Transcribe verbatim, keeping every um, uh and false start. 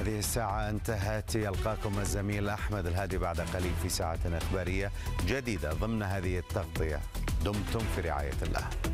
هذه الساعة انتهت. يلقاكم الزميل أحمد الهادي بعد قليل في ساعة إخبارية جديدة ضمن هذه التغطية. دمتم في رعاية الله.